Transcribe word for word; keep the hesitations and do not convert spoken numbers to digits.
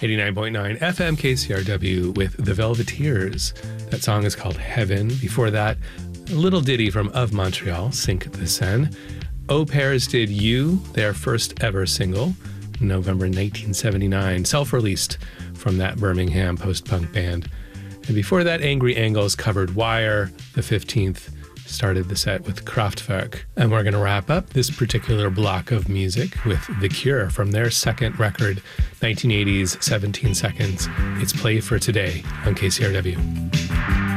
eighty-nine point nine F M K C R W with The Velveteers. That song is called Heaven. Before that, a little ditty from Of Montreal, Sink the Seine. Au Pairs did You, their first ever single, November nineteen seventy-nine, self-released from that Birmingham post-punk band. And before that, Angry Angles covered Wire. The fifteenth started the set with Kraftwerk. And we're going to wrap up this particular block of music with The Cure from their second record, nineteen eighties, seventeen seconds. It's Play for Today on K C R W.